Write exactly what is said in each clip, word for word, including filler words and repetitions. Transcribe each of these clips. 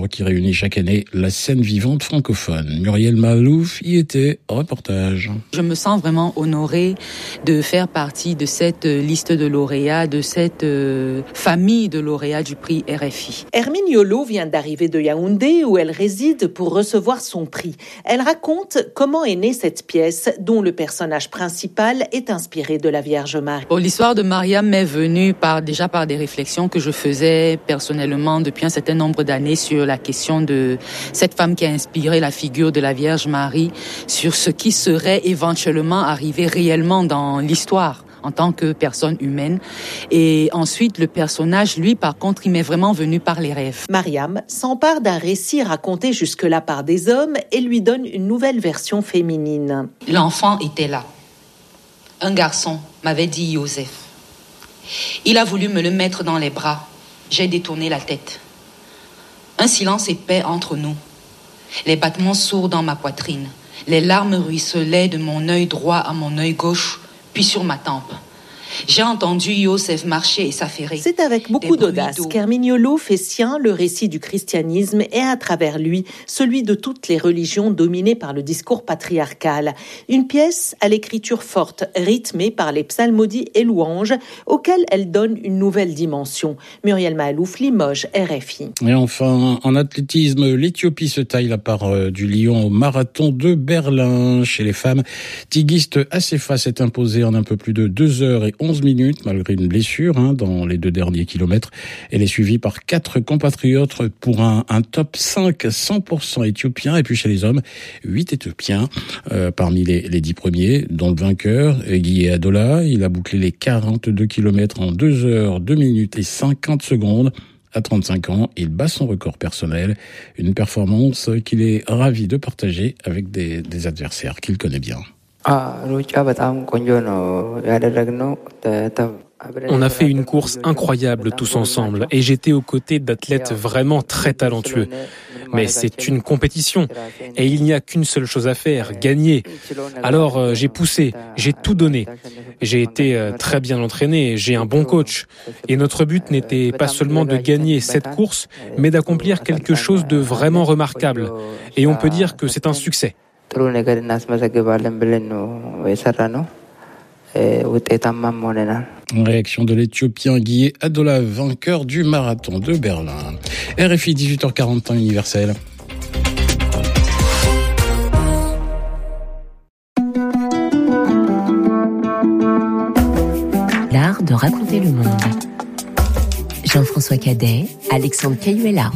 foire qui réunit chaque année la scène vivante francophone. Muriel Malouf y était, reportage. Je me sens vraiment honorée de faire partie de cette liste de lauréats, de cette euh, famille de lauréats du prix R F I. Hermine Yolo vient d'arriver de Yaoundé où elle réside pour recevoir son prix. Elle raconte comment est née cette pièce dont le personnage principal est inspiré de la Vierge Marie. Bon, l'histoire de Mariam m'est venue par, déjà par des réflexions que je faisais personnellement depuis un certain nombre d'années sur la question de cette femme qui a inspiré la figure de la Vierge Marie, sur ce qui serait éventuellement arrivé réellement dans l'histoire en tant que personne humaine. Et ensuite, le personnage, lui, par contre, il m'est vraiment venu par les rêves. Mariam s'empare d'un récit raconté jusque-là par des hommes et lui donne une nouvelle version féminine. L'enfant était là. Un garçon m'avait dit Joseph. Il a voulu me le mettre dans les bras. J'ai détourné la tête. Un silence épais entre nous. Les battements sourds dans ma poitrine. Les larmes ruisselaient de mon œil droit à mon œil gauche, puis sur ma tempe. J'ai entendu Yosef marcher et s'affairer. C'est avec beaucoup d'audace qu'Hermine Yolo fait sien le récit du christianisme et à travers lui, celui de toutes les religions dominées par le discours patriarcal. Une pièce à l'écriture forte, rythmée par les psalmodies et louanges, auxquelles elle donne une nouvelle dimension. Muriel Malouf, Limoges, R F I. Et enfin, en athlétisme, l'Éthiopie se taille la part du lion au marathon de Berlin. Chez les femmes, Tigiste Assefa s'est imposée en un peu plus de deux heures et onze minutes, malgré une blessure hein, dans les deux derniers kilomètres. Elle est suivie par quatre compatriotes pour un, un top cinq cent pour cent éthiopien. Et puis chez les hommes, huit Éthiopiens euh, parmi les, les dix premiers, dont le vainqueur, Guy Adola. Il a bouclé les quarante-deux kilomètres en deux heures, deux minutes et cinquante secondes. À trente-cinq ans, il bat son record personnel, une performance qu'il est ravi de partager avec des, des adversaires qu'il connaît bien. On a fait une course incroyable tous ensemble et j'étais aux côtés d'athlètes vraiment très talentueux. Mais c'est une compétition et il n'y a qu'une seule chose à faire, gagner. Alors euh, j'ai poussé, j'ai tout donné. J'ai été euh, très bien entraîné, j'ai un bon coach. Et notre but n'était pas seulement de gagner cette course, mais d'accomplir quelque chose de vraiment remarquable. Et on peut dire que c'est un succès. Réaction de l'Éthiopien Guy Adola, vainqueur du marathon de Berlin. R F I, dix-huit heures quarante, temps universel. L'art de raconter le monde. Jean-François Cadet, Alexandre Cayuela.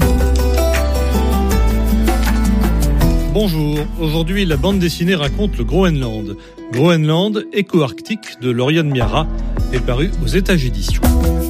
Bonjour, aujourd'hui la bande dessinée raconte le Groenland. Groenland, éco-arctique de Lauriane Miara, est paru aux Étages Éditions.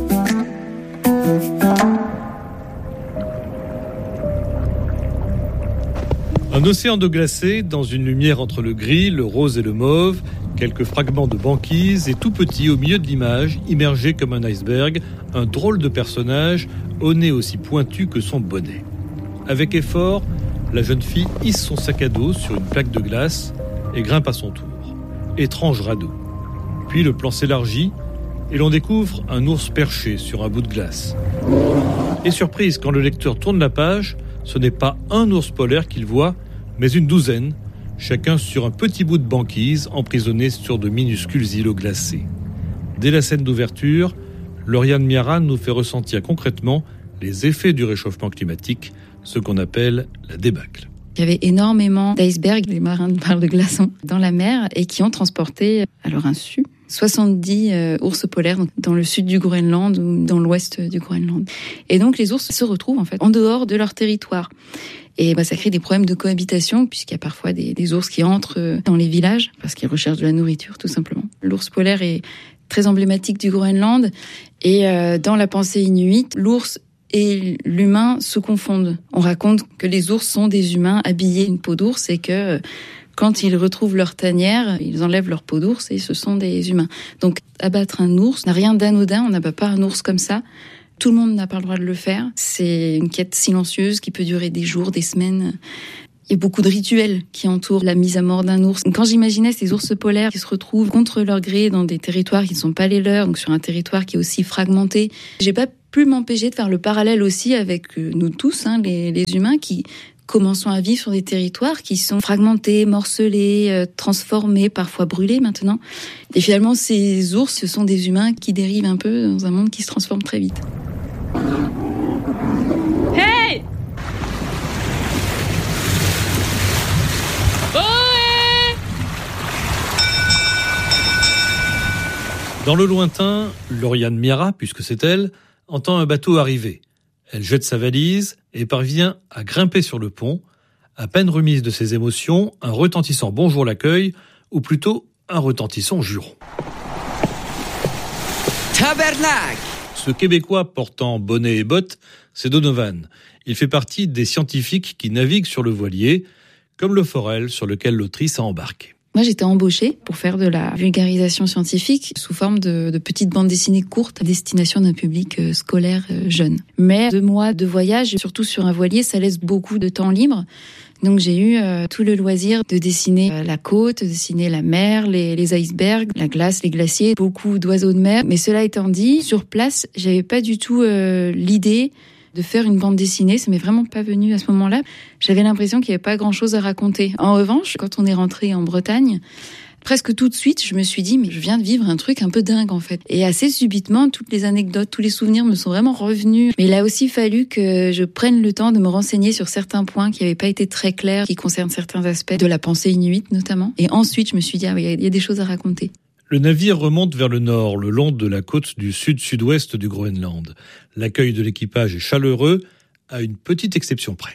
Un océan d'eau glacée, dans une lumière entre le gris, le rose et le mauve, quelques fragments de banquise et tout petit au milieu de l'image, immergé comme un iceberg, un drôle de personnage, au nez aussi pointu que son bonnet. Avec effort, la jeune fille hisse son sac à dos sur une plaque de glace et grimpe à son tour. Étrange radeau. Puis le plan s'élargit et l'on découvre un ours perché sur un bout de glace. Et surprise, quand le lecteur tourne la page, ce n'est pas un ours polaire qu'il voit, mais une douzaine, chacun sur un petit bout de banquise emprisonné sur de minuscules îlots glacés. Dès la scène d'ouverture, Lauriane Miara nous fait ressentir concrètement les effets du réchauffement climatique, ce qu'on appelle la débâcle. Il y avait énormément d'icebergs, les marins parlent de glaçons, dans la mer et qui ont transporté, à leur insu, soixante-dix euh, ours polaires dans le sud du Groenland ou dans l'ouest du Groenland. Et donc les ours se retrouvent en fait en dehors de leur territoire. Et bah, ça crée des problèmes de cohabitation puisqu'il y a parfois des, des ours qui entrent dans les villages parce qu'ils recherchent de la nourriture tout simplement. L'ours polaire est très emblématique du Groenland et euh, dans la pensée inuite, l'ours et l'humain se confondent. On raconte que les ours sont des humains habillés d'une peau d'ours et que quand ils retrouvent leur tanière, ils enlèvent leur peau d'ours et ce sont des humains. Donc abattre un ours n'a rien d'anodin, on n'abat pas un ours comme ça. Tout le monde n'a pas le droit de le faire. C'est une quête silencieuse qui peut durer des jours, des semaines. Il y a beaucoup de rituels qui entourent la mise à mort d'un ours. Quand j'imaginais ces ours polaires qui se retrouvent contre leur gré dans des territoires qui ne sont pas les leurs, donc sur un territoire qui est aussi fragmenté, j'ai pas plus m'empêcher de faire le parallèle aussi avec nous tous, hein, les, les humains qui commençons à vivre sur des territoires qui sont fragmentés, morcelés, euh, transformés, parfois brûlés maintenant. Et finalement, ces ours, ce sont des humains qui dérivent un peu dans un monde qui se transforme très vite. Hey! Ohé! Dans le lointain, Lauriane Miara, puisque c'est elle, entend un bateau arriver. Elle jette sa valise et parvient à grimper sur le pont. À peine remise de ses émotions, un retentissant bonjour l'accueille, ou plutôt un retentissant juron. Tabernacle! Ce Québécois portant bonnet et bottes, c'est Donovan. Il fait partie des scientifiques qui naviguent sur le voilier, comme le Forel sur lequel l'autrice a embarqué. Moi, j'étais embauchée pour faire de la vulgarisation scientifique sous forme de, de petites bandes dessinées courtes à destination d'un public euh, scolaire euh, jeune. Mais deux mois de voyage, surtout sur un voilier, ça laisse beaucoup de temps libre. Donc j'ai eu euh, tout le loisir de dessiner euh, la côte, de dessiner la mer, les, les icebergs, la glace, les glaciers, beaucoup d'oiseaux de mer. Mais cela étant dit, sur place, j'avais pas du tout euh, l'idée de faire une bande dessinée, ça m'est vraiment pas venu à ce moment-là. J'avais l'impression qu'il n'y avait pas grand-chose à raconter. En revanche, quand on est rentré en Bretagne, presque tout de suite, je me suis dit, mais je viens de vivre un truc un peu dingue, en fait. Et assez subitement, toutes les anecdotes, tous les souvenirs me sont vraiment revenus. Mais il a aussi fallu que je prenne le temps de me renseigner sur certains points qui n'avaient pas été très clairs, qui concernent certains aspects de la pensée inuite, notamment. Et ensuite, je me suis dit, ah oui, il y a des choses à raconter. Le navire remonte vers le nord, le long de la côte du sud-sud-ouest du Groenland. L'accueil de l'équipage est chaleureux, à une petite exception près.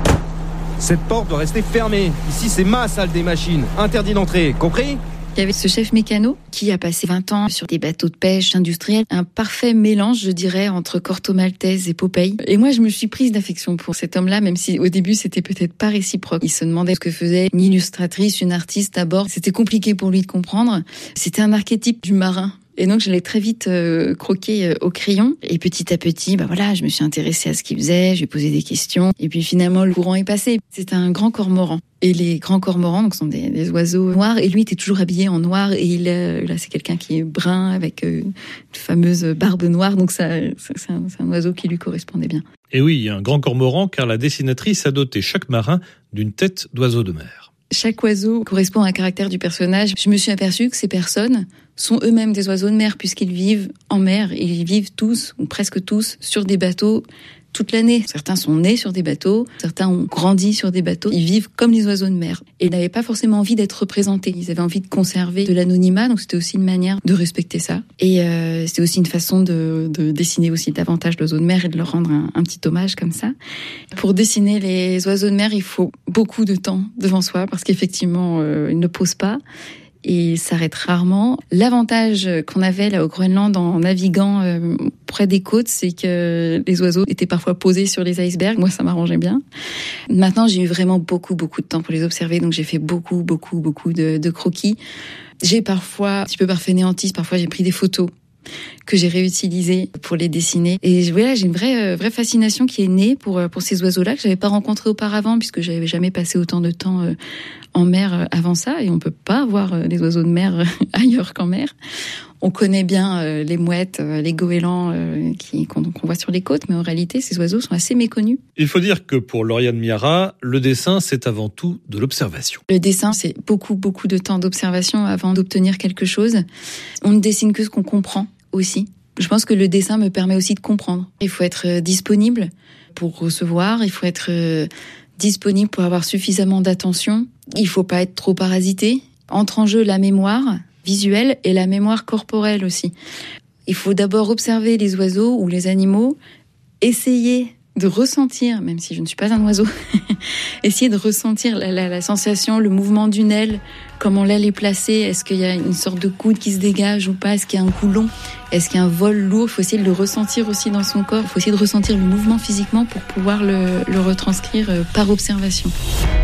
Cette porte doit rester fermée. Ici, c'est ma salle des machines. Interdit d'entrer, compris ? Il y avait ce chef mécano qui a passé vingt ans sur des bateaux de pêche industriels. Un parfait mélange, je dirais, entre Corto Maltese et Popeye. Et moi, je me suis prise d'affection pour cet homme-là, même si au début, c'était peut-être pas réciproque. Il se demandait ce que faisait une illustratrice, une artiste à bord. C'était compliqué pour lui de comprendre. C'était un archétype du marin. Et donc, je l'ai très vite euh, croqué euh, au crayon. Et petit à petit, bah voilà, je me suis intéressée à ce qu'il faisait, je lui ai posé des questions. Et puis finalement, le courant est passé. C'est un grand cormoran. Et les grands cormorans, donc, sont des, des oiseaux noirs. Et lui était toujours habillé en noir. Et il, euh, là, c'est quelqu'un qui est brun avec euh, une fameuse barbe noire. Donc, ça, c'est un, c'est un oiseau qui lui correspondait bien. Et oui, un grand cormoran, car la dessinatrice a doté chaque marin d'une tête d'oiseau de mer. Chaque oiseau correspond à un caractère du personnage. Je me suis aperçue que ces personnes sont eux-mêmes des oiseaux de mer puisqu'ils vivent en mer. Ils vivent tous, ou presque tous, sur des bateaux toute l'année. Certains sont nés sur des bateaux, certains ont grandi sur des bateaux. Ils vivent comme les oiseaux de mer. Et ils n'avaient pas forcément envie d'être représentés. Ils avaient envie de conserver de l'anonymat, donc c'était aussi une manière de respecter ça. Et euh, c'était aussi une façon de, de dessiner aussi davantage l'oiseau de mer et de leur rendre un, un petit hommage comme ça. Pour dessiner les oiseaux de mer, il faut beaucoup de temps devant soi parce qu'effectivement, euh, ils ne posent pas. Et s'arrête rarement. L'avantage qu'on avait là au Groenland en naviguant euh, près des côtes, c'est que les oiseaux étaient parfois posés sur les icebergs. Moi, ça m'arrangeait bien. Maintenant, j'ai eu vraiment beaucoup, beaucoup de temps pour les observer, donc j'ai fait beaucoup, beaucoup, beaucoup de, de croquis. J'ai parfois, un petit peu par fainéantise, parfois j'ai pris des photos que j'ai réutilisées pour les dessiner. Et voilà, j'ai une vraie, vraie fascination qui est née pour, pour ces oiseaux-là que j'avais pas rencontrés auparavant puisque j'avais jamais passé autant de temps en mer avant ça. Et on peut pas voir les oiseaux de mer ailleurs qu'en mer. On connaît bien les mouettes, les goélands qui, qu'on, qu'on voit sur les côtes, mais en réalité, ces oiseaux sont assez méconnus. Il faut dire que pour Lauriane Miara, le dessin, c'est avant tout de l'observation. Le dessin, c'est beaucoup, beaucoup de temps d'observation avant d'obtenir quelque chose. On ne dessine que ce qu'on comprend aussi. Je pense que le dessin me permet aussi de comprendre. Il faut être disponible pour recevoir, il faut être disponible pour avoir suffisamment d'attention. Il faut pas être trop parasité. Entre en jeu la mémoire visuelle et la mémoire corporelle aussi. Il faut d'abord observer les oiseaux ou les animaux, essayer de ressentir, même si je ne suis pas un oiseau, essayer de ressentir la, la, la sensation, le mouvement d'une aile, comment l'aile est placée, est-ce qu'il y a une sorte de coude qui se dégage ou pas, est-ce qu'il y a un cou long, est-ce qu'il y a un vol lourd, il faut essayer de le ressentir aussi dans son corps, il faut essayer de ressentir le mouvement physiquement pour pouvoir le, le retranscrire par observation.